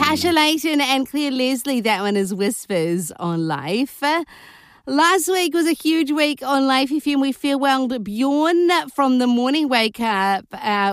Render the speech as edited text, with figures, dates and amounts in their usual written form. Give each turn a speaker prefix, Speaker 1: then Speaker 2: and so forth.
Speaker 1: Asha Layton and Claire Leslie. That one is Whispers on Life. Last week was a huge week on Life FM. We farewelled Bjorn from the Morning Wake Up